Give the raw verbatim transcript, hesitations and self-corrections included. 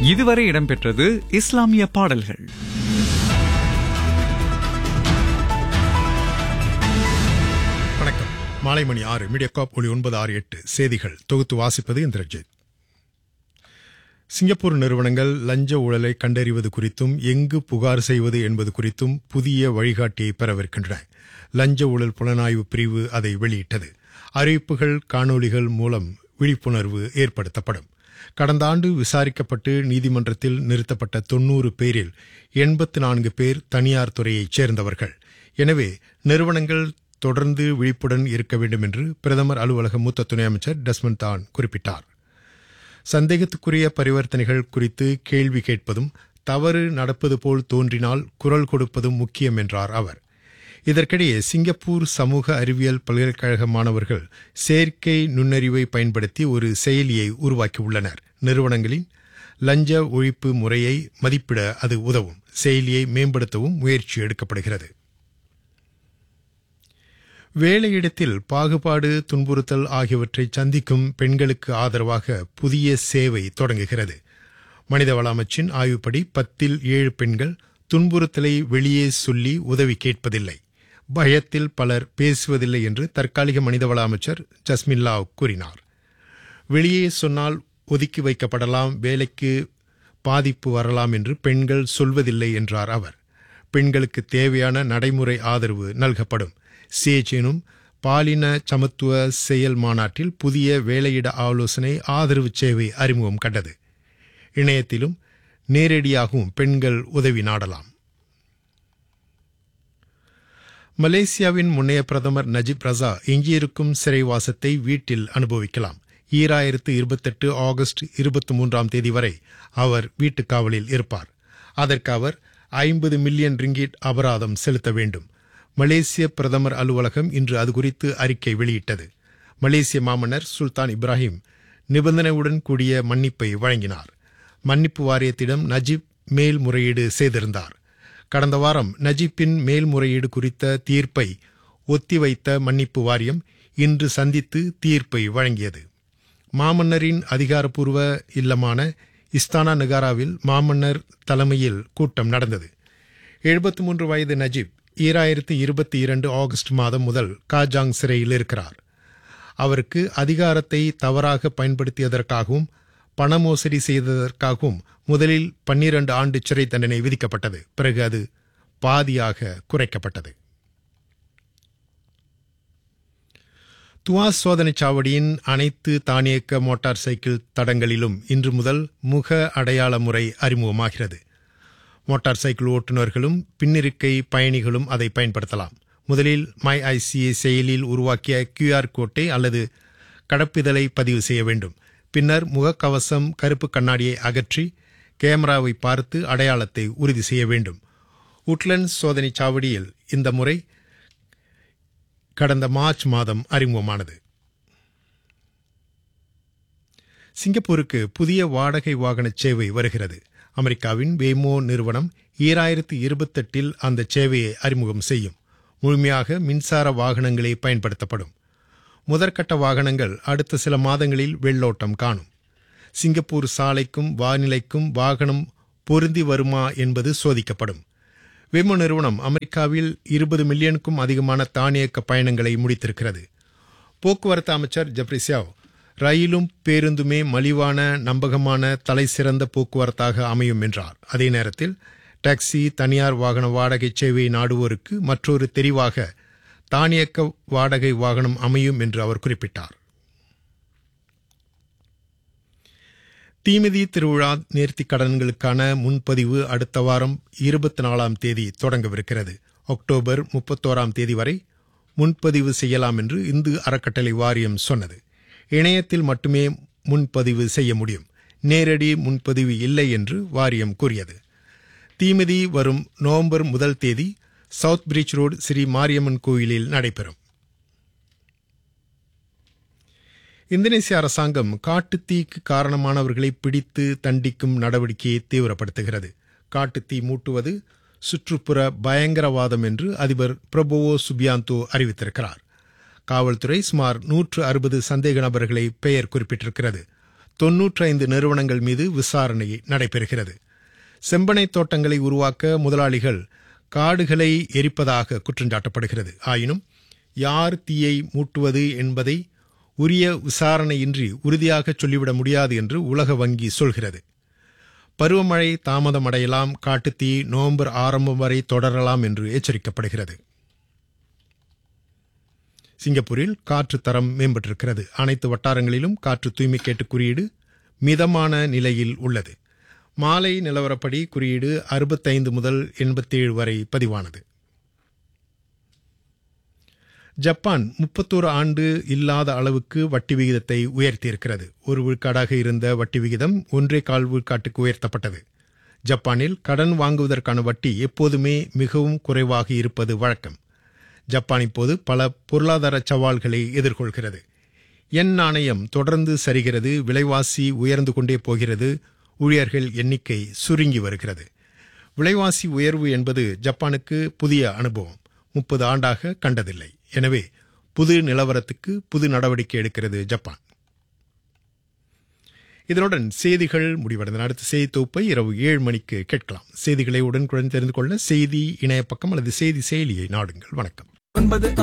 இதுவரை இடம்பெற்றது இஸ்லாமிய பாடல்கள். வணக்கம். மாலை மணி ஆறு மீடியாகாப் ஒளி ஒன்பது ஆறு எட்டு செய்திகள் தொகுத்து வாசிப்பது இந்திரஜித். சிங்கப்பூர் நிறுவனங்கள் லஞ்ச ஊழலை கண்டறிவது குறித்தும் எங்கு புகார் செய்வது என்பது குறித்தும் புதிய வழிகாட்டியை பெறவிருக்கின்றன. லஞ்ச ஊழல் புலனாய்வு பிரிவு அதை வெளியிட்டது. அறிவிப்புகள், காணொளிகள் மூலம் விழிப்புணர்வு ஏற்படுத்தப்படும். கடந்த ஆண்டு விசாரிக்கப்பட்டு நீதிமன்றத்தில் நிறுத்தப்பட்ட தொன்னூறு பேரில் எண்பத்தி நான்கு பேர் தனியார் துறையைச் சேர்ந்தவர்கள். எனவே நிறுவனங்கள் தொடர்ந்து விழிப்புடன் இருக்க வேண்டும் என்று பிரதமர் அலுவலக மூத்த துணை அமைச்சர் டெஸ்மண்ட் தான் குறிப்பிட்டார். சந்தேகத்துக்குரிய பரிவர்த்தனைகள் குறித்து கேள்வி கேட்பதும் தவறு நடப்பது போல் தோன்றினால் குரல் கொடுப்பதும் முக்கியம் என்றார் அவர். இதற்கிடையே சிங்கப்பூர் சமூக அறிவியல் பல்கலைக்கழக மாணவர்கள் செயற்கை நுண்ணறிவை பயன்படுத்தி ஒரு செயலியை உருவாக்கியுள்ளனர். நிறுவனங்களின் லஞ்ச ஒழிப்பு முறையை மதிப்பிட அது உதவும். செயலியை மேம்படுத்தவும் முயற்சி எடுக்கப்படுகிறது. வேலையிடத்தில் பாகுபாடு, துன்புறுத்தல் ஆகியவற்றை சந்திக்கும் பெண்களுக்கு ஆதரவாக புதிய சேவை தொடங்குகிறது. மனிதவள அமைச்சின் ஆய்வுப்படி பத்தில் ஏழு பெண்கள் துன்புறுத்தலை வெளியே சொல்லி உதவி கேட்பதில்லை. பயத்தில் பலர் பேசுவதில்லை என்று தற்காலிக மனிதவள அமைச்சர் ஜஸ்மின் லாவ் கூறினார். வெளியே சொன்னால் ஒதுக்கி வைக்கப்படலாம், வேலைக்கு பாதிப்பு வரலாம் என்று பெண்கள் சொல்வதில்லை என்றார் அவர். பெண்களுக்கு தேவையான நடைமுறை ஆதரவு நல்கப்படும். சிஎச்எனும் பாலின சமத்துவ செயல் மாநாட்டில் புதிய வேலையிட ஆலோசனை ஆதரவு சேவை அறிமுகம் கண்டது. இணையத்திலும் நேரடியாகவும் பெண்கள் உதவி நாடலாம். மலேசியாவின் முன்னைய பிரதமர் நஜீப் ரசா எஞ்சியிருக்கும் சிறைவாசத்தை வீட்டில் அனுபவிக்கலாம். ஈராயிரத்து இருபத்தெட்டு ஆகஸ்ட் இருபத்தி மூன்றாம் தேதி வரை அவர் வீட்டுக் காவலில் இருப்பார். அதற்கு அவர் ஐம்பது மில்லியன் ரிங்கிட் அபராதம் செலுத்த வேண்டும். மலேசிய பிரதமர் அலுவலகம் இன்று அது குறித்து அறிக்கை வெளியிட்டது. மலேசிய மாமன்னர் சுல்தான் இப்ராஹிம் நிபந்தனையுடன் கூடிய மன்னிப்பை வழங்கினார். மன்னிப்பு வாரியத்திடம் நஜீப் மேல்முறையீடு செய்திருந்தார். கடந்த வாரம் நஜீப்பின் மேல்முறையீடு குறித்த தீர்ப்பை ஒத்திவைத்த மன்னிப்பு வாரியம் இன்று சந்தித்து தீர்ப்பை வழங்கியது. மாமன்னரின் அதிகாரப்பூர்வ இல்லமான இஸ்தானா நகாராவில் மாமன்னர் தலைமையில் கூட்டம் நடந்தது. எழுபத்தி மூன்று வயது நஜீப் ஈராயிரத்து இருபத்தி இரண்டு ஆகஸ்ட் மாதம் முதல் காஜாங் சிறையில் இருக்கிறார். அவருக்கு அதிகாரத்தை தவறாக பயன்படுத்தியதற்காகவும் பண மோசடி செய்ததற்காகவும் முதலில் பன்னிரண்டு ஆண்டு சிறை தண்டனை விதிக்கப்பட்டது. பிறகு அது பாதியாக குறைக்கப்பட்டது. துவாஸ் சோதனைச் சாவடியின் அனைத்து தானியக்க மோட்டார் சைக்கிள் தடங்களிலும் இன்று முதல் முக அடையாள முறை அறிமுகமாகிறது. மோட்டார் சைக்கிள் ஓட்டுநர்களும் பின்னிருக்கை பயணிகளும் அதை பயன்படுத்தலாம். முதலில் மை ஐசிஏ செயலில் உருவாக்கிய கியூஆர் கோட்டை அல்லது கடப்பிதழை பதிவு செய்ய வேண்டும். பின்னர் முகக்கவசம், கருப்பு கண்ணாடியை அகற்றி கேமராவை பார்த்து அடையாளத்தை உறுதி செய்ய வேண்டும். உட்லண்ட்ஸ் சோதனைச் சாவடியில் இந்த முறை கடந்த மார்ச் மாதம் அறிமுகமானது. சிங்கப்பூருக்கு புதிய வாடகை வாகன சேவை வருகிறது. அமெரிக்காவின் வேமோ நிறுவனம் ஈராயிரத்து இருபத்தெட்டில் அந்த சேவையை அறிமுகம் செய்யும். முழுமையாக மின்சார வாகனங்களே பயன்படுத்தப்படும். முதற்கட்ட வாகனங்கள் அடுத்த சில மாதங்களில் வெள்ளோட்டம் காணும். சிங்கப்பூர் சாலைக்கும் வானிலைக்கும் வாகனம் பொருந்தி வருமா என்பது சோதிக்கப்படும். வேமோ நிறுவனம் அமெரிக்காவில் இருபது மில்லியனுக்கும் அதிகமான தானியக்க பயணங்களை முடித்திருக்கிறது. போக்குவரத்து அமைச்சர் ஜெப்ரி சியாவ் ரயிலும் பேருந்துமே மலிவான, நம்பகமான, தலை சிறந்த போக்குவரத்தாக அமையும் என்றார். அதே நேரத்தில் டாக்ஸி, தனியார் வாகன வாடகை சேவையை நாடுவோருக்கு மற்றொரு தெரிவாக தானியக்க வாடகை வாகனம் அமையும் என்று அவர் குறிப்பிட்டார். தீமிதி திருவிழா நேர்த்திக் கடன்களுக்கான முன்பதிவு அடுத்த வாரம் இருபத்தி நாலாம் தேதி தொடங்கவிருக்கிறது. அக்டோபர் முப்பத்தோராம் தேதி வரை முன்பதிவு செய்யலாம் என்று இந்து அறக்கட்டளை வாரியம் சொன்னது. இணையத்தில் மட்டுமே முன்பதிவு செய்ய முடியும். நேரடி முன்பதிவு இல்லை என்று வாரியம் கூறியது. தீமிதி வரும் நவம்பர் முதல் தேதி south bridge road Sri Mariamman கோயிலில் நடைபெறும். இந்தோனேசிய அரசாங்கம் காட்டுத்தீக்கு காரணமானவர்களை பிடித்து தண்டிக்கும் நடவடிக்கையை தீவிரப்படுத்துகிறது. காட்டுத்தீ மூட்டுவது சுற்றுப்புற பயங்கரவாதம் என்று அதிபர் பிரபோவோ சுபியாந்தோ அறிவித்திருக்கிறார். காவல்துறை சுமார் நூற்று அறுபது சந்தேக நபர்களை பெயர் குறிப்பிட்டிருக்கிறது. தொன்னூற்றி ஐந்து நிறுவனங்கள் மீது விசாரணை நடைபெறுகிறது. செம்பனை தோட்டங்களை உருவாக்க முதலாளிகள் காடுகளை எரிப்பதாக குற்றஞ்சாட்டப்படுகிறது. ஆயினும் யார் தீயை மூட்டுவது என்பதை உரிய விசாரணையின்றி உறுதியாக சொல்லிவிட முடியாது என்று உலக வங்கி சொல்கிறது. பருவமழை தாமதமடையலாம், காட்டுத்தீ நவம்பர் ஆரம்பம் வரை தொடரலாம் என்று எச்சரிக்கப்படுகிறது. சிங்கப்பூரில் காற்று தரம் மேம்பட்டிருக்கிறது. அனைத்து வட்டாரங்களிலும் காற்று தூய்மை கேட்டு குறியீடு மிதமான நிலையில் உள்ளது. மாலை நிலவரப்படி குறியீடு அறுபத்தைந்து முதல் எண்பத்தேழு வரை பதிவானது. ஜப்பான் முப்பத்தோரு ஆண்டு இல்லாத அளவுக்கு வட்டி விகிதத்தை உயர்த்தியிருக்கிறது. ஒரு விழுக்காடாக இருந்த வட்டி விகிதம் ஒன்றே கால் விழுக்காட்டுக்கு உயர்த்தப்பட்டது. ஜப்பானில் கடன் வாங்குவதற்கான வட்டி எப்போதுமே மிகவும் குறைவாக இருப்பது வழக்கம். ஜப்பான் இப்போது பல பொருளாதார சவால்களை எதிர்கொள்கிறது. எண் நாணயம் தொடர்ந்து சரிகிறது, விலைவாசி உயர்ந்து கொண்டே போகிறது, ஊழியர்கள் எண்ணிக்கை சுருங்கி வருகிறது. விலைவாசி உயர்வு என்பது ஜப்பானுக்கு புதிய அனுபவம், முப்பது ஆண்டாக கண்டதில்லை. எனவே புது நிலவரத்துக்கு புது நடவடிக்கை எடுக்கிறது ஜப்பான். இதனுடன் செய்திகள் முடிவடைந்தன. அடுத்த செய்தி தொகுப்பை இரவு ஏழு மணிக்கு கேட்கலாம். செய்திகளை உடனுக்குடன் தெரிந்து கொள்ள செய்தி இணைய பக்கம் அல்லது செய்தி செயலியை நாடுங்கள். வணக்கம்.